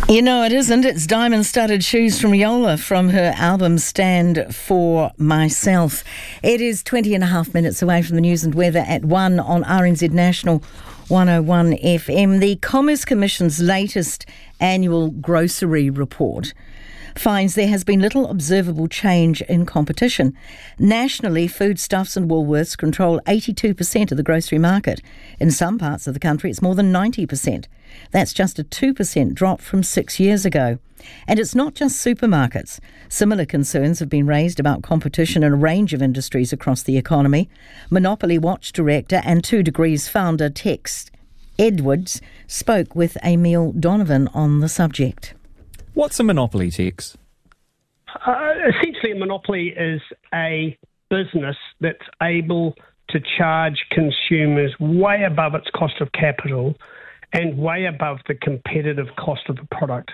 You know it isn't. It's diamond-studded shoes from Yola from her album Stand For Myself. It is 20 and a half minutes away from the news and weather at 1 on RNZ National 101 FM. The Commerce Commission's latest annual grocery report finds there has been little observable change in competition. Nationally, Foodstuffs and Woolworths control 82% of the grocery market. In some parts of the country, it's more than 90%. That's just a 2% drop from 6 years ago. And it's not just supermarkets. Similar concerns have been raised about competition in a range of industries across the economy. Monopoly Watch Director and 2 Degrees founder Tex Edwards spoke with Emil Donovan on the subject. What's a monopoly, Tex? Essentially, a monopoly is a business that's able to charge consumers way above its cost of capital and way above the competitive cost of the product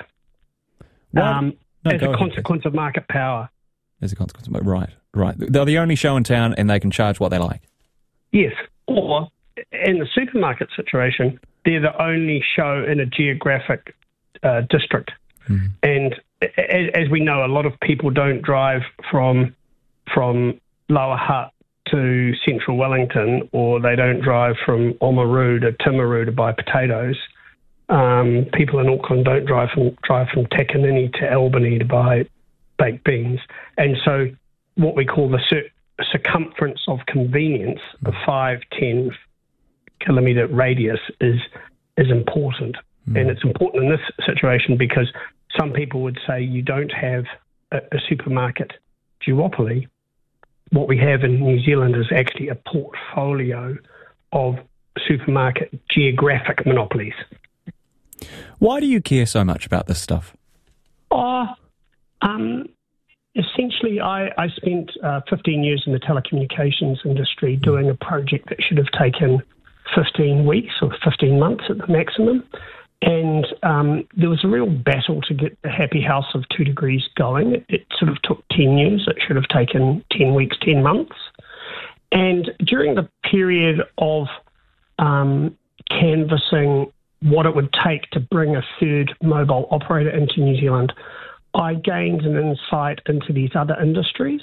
as a consequence of market power. As a consequence of right. They're the only show in town and they can charge what they like. Yes, or in the supermarket situation, they're the only show in a geographic district. Mm. And as we know, a lot of people don't drive from Lower Hutt to central Wellington, or they don't drive from Oamaru to Timaru to buy potatoes. People in Auckland don't drive from Takanini to Albany to buy baked beans. And so what we call the circumference of convenience, the 5-10 kilometre radius is important. Mm. And it's important in this situation because some people would say you don't have a supermarket duopoly. What we have in New Zealand is actually a portfolio of supermarket geographic monopolies. Why do you care so much about this stuff? Essentially, I spent 15 years in the telecommunications industry doing a project that should have taken 15 weeks or 15 months at the maximum. And there was a real battle to get the Happy House of 2 Degrees going. It sort of took 10 years. It should have taken 10 weeks, 10 months. And during the period of canvassing what it would take to bring a third mobile operator into New Zealand, I gained an insight into these other industries.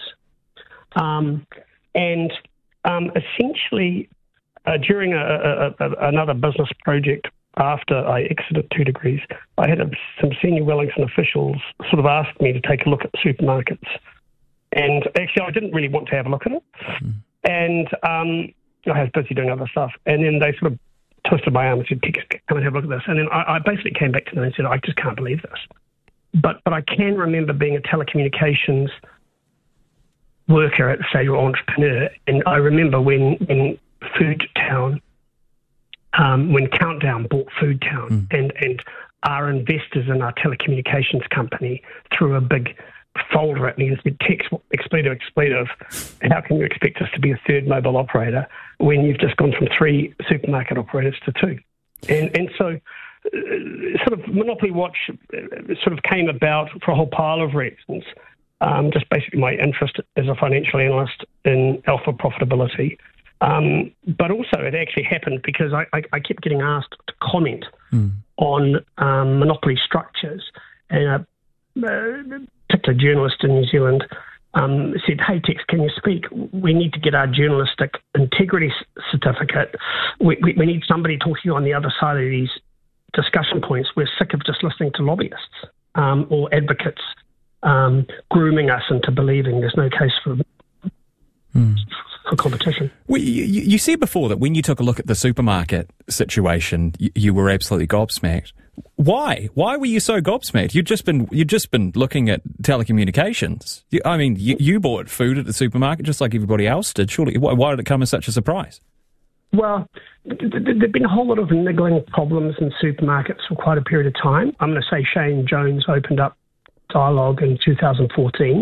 Essentially, during another business project, after I exited 2 Degrees, I had some senior Wellington officials sort of asked me to take a look at supermarkets. And actually, I didn't really want to have a look at it. Mm. And I was busy doing other stuff. And then they sort of twisted my arm and said, come and have a look at this. And then I basically came back to them and said, I just can't believe this. But I can remember being a telecommunications worker at the stage, or entrepreneur. And I remember when Foodtown, when Countdown bought Foodtown, and our investors in our telecommunications company threw a big folder at me and said, Tex, expletive, how can you expect us to be a third mobile operator when you've just gone from 3 supermarket operators to 2? And so sort of Monopoly Watch sort of came about for a whole pile of reasons. Just basically my interest as a financial analyst in alpha profitability. But also it actually happened because I kept getting asked to comment on monopoly structures. And a particular journalist in New Zealand said, hey, Tex, can you speak? We need to get our journalistic integrity certificate. We need somebody talking on the other side of these discussion points. We're sick of just listening to lobbyists or advocates grooming us into believing there's no case for competition. Well, you said before that when you took a look at the supermarket situation, you were absolutely gobsmacked. Why? Why were you so gobsmacked? You'd just been looking at telecommunications. You bought food at the supermarket just like everybody else did. Surely, why did it come as such a surprise? Well, there've been a whole lot of niggling problems in supermarkets for quite a period of time. I'm going to say Shane Jones opened up dialogue in 2014.